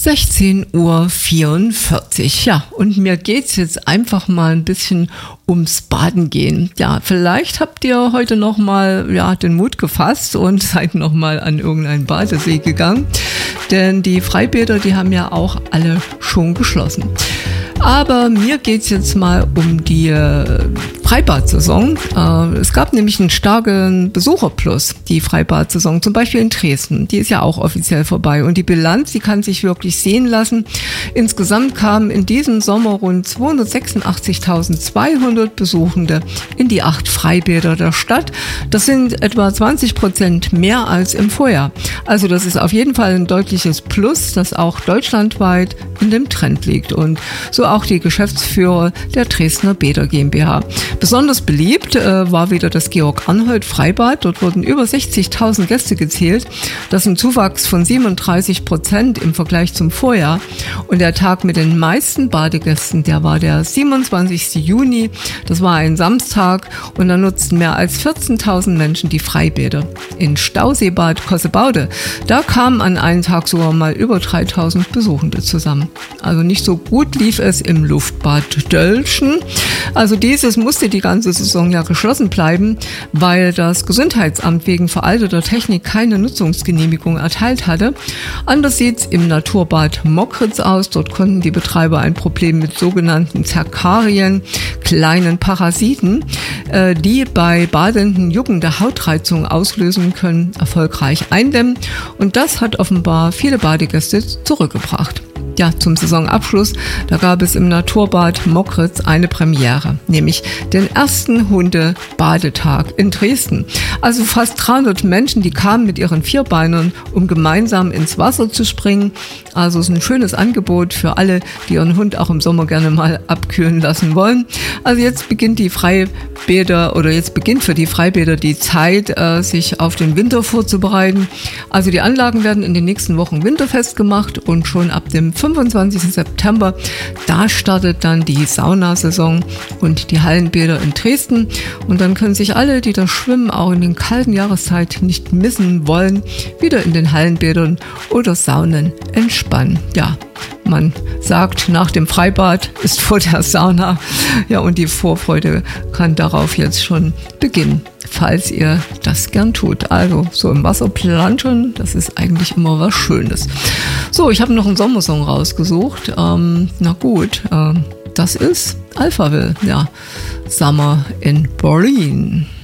16:44 Uhr. Ja, und mir geht's jetzt einfach mal ein bisschen ums Baden gehen. Ja, vielleicht habt ihr heute noch mal den Mut gefasst und seid noch mal an irgendeinen Badesee gegangen, denn die Freibäder, die haben ja auch alle schon geschlossen. Aber mir geht's jetzt mal um die Freibad-Saison. Es gab nämlich einen starken Besucherplus, die Freibad-Saison, zum Beispiel in Dresden. Die ist ja auch offiziell vorbei. Und die Bilanz, die kann sich wirklich sehen lassen. Insgesamt kamen in diesem Sommer rund 286.200 Besuchende in die 8 Freibäder der Stadt. Das sind etwa 20% mehr als im Vorjahr. Also das ist auf jeden Fall ein deutliches Plus, das auch deutschlandweit in dem Trend liegt. Und so auch die Geschäftsführer der Dresdner Bäder GmbH. Besonders beliebt war wieder das Georg-Arnhold-Freibad. Dort wurden über 60.000 Gäste gezählt. Das ist ein Zuwachs von 37% im Vergleich zum Vorjahr. Und der Tag mit den meisten Badegästen, der war der 27. Juni. Das war ein Samstag und da nutzten mehr als 14.000 Menschen die Freibäder. In Stauseebad Kossebaude, da kamen an einem Tag sogar mal über 3.000 Besuchende zusammen. Also nicht so gut lief es im Luftbad Dölschen. Also dieses musste die ganze Saison ja geschlossen bleiben, weil das Gesundheitsamt wegen veralteter Technik keine Nutzungsgenehmigung erteilt hatte. Anders sieht's im Naturbad Mockritz aus. Dort konnten die Betreiber ein Problem mit sogenannten Zerkarien, kleinen Parasiten, die bei Badenden juckende Hautreizungen auslösen können, erfolgreich eindämmen. Und das hat offenbar viele Badegäste zurückgebracht. Ja, zum Saisonabschluss, da gab es im Naturbad Mockritz eine Premiere, nämlich den ersten Hunde-Badetag in Dresden. Also fast 300 Menschen, die kamen mit ihren Vierbeinern, um gemeinsam ins Wasser zu springen. Also es ist ein schönes Angebot für alle, die ihren Hund auch im Sommer gerne mal abkühlen lassen wollen. Also jetzt beginnt für die Freibäder die Zeit, sich auf den Winter vorzubereiten. Also die Anlagen werden in den nächsten Wochen winterfest gemacht und schon ab dem 25. September, da startet dann die Saunasaison und die Hallenbäder in Dresden. Und dann können sich alle, die das Schwimmen auch in den kalten Jahreszeiten nicht missen wollen, wieder in den Hallenbädern oder Saunen entspannen. Ja, man sagt, nach dem Freibad ist vor der Sauna. Ja, und die Vorfreude kann darauf jetzt schon beginnen, falls ihr das gern tut. Also so im Wasser planschen, das ist eigentlich immer was Schönes. So, ich habe noch einen Sommersong rausgesucht. Das ist Alphaville, ja, Summer in Berlin.